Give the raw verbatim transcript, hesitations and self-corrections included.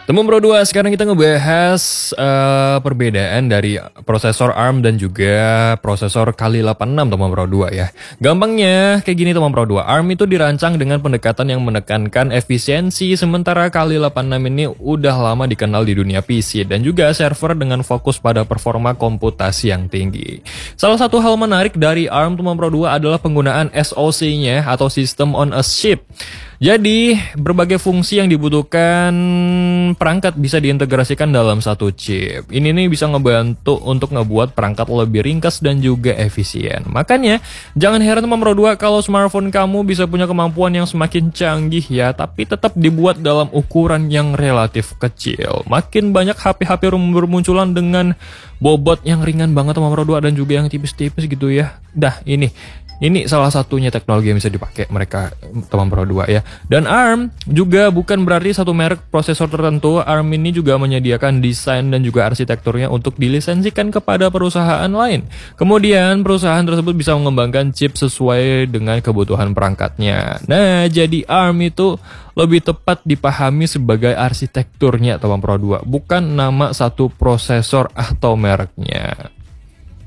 Teman Pro dua, sekarang kita ngebahas uh, perbedaan dari prosesor ARM dan juga prosesor Kali delapan enam teman Pro dua ya. Gampangnya kayak gini teman Pro dua, ARM itu dirancang dengan pendekatan yang menekankan efisiensi, sementara Kali delapan enam ini udah lama dikenal di dunia P C dan juga server dengan fokus pada performa komputasi yang tinggi. Salah satu hal menarik dari ARM teman Pro dua adalah penggunaan S O C-nya atau System on a Chip. Jadi, berbagai fungsi yang dibutuhkan perangkat bisa diintegrasikan dalam satu chip. Ini nih bisa ngebantu untuk ngebuat perangkat lebih ringkas dan juga efisien. Makanya, jangan heran teman Pro dua kalau smartphone kamu bisa punya kemampuan yang semakin canggih ya, tapi tetap dibuat dalam ukuran yang relatif kecil. Makin banyak H P-H P bermunculan dengan bobot yang ringan banget teman Pro dua dan juga yang tipis-tipis gitu ya. Dah, ini Ini salah satunya teknologi yang bisa dipakai mereka teman Pro dua ya. Dan ARM juga bukan berarti satu merek prosesor tertentu. ARM ini juga menyediakan desain dan juga arsitekturnya untuk dilisensikan kepada perusahaan lain. Kemudian perusahaan tersebut bisa mengembangkan chip sesuai dengan kebutuhan perangkatnya. Nah, jadi ARM itu lebih tepat dipahami sebagai arsitekturnya teman Pro dua, bukan nama satu prosesor atau mereknya.